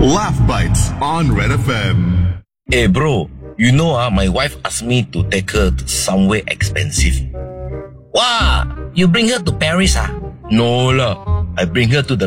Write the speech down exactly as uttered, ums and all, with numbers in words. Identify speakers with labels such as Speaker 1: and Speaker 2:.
Speaker 1: Laugh Bites on Red F M.
Speaker 2: Hey bro, you know ah, my wife asked me to take her to somewhere expensive. Wow, you bring her to Paris ah? No lah, I bring her to the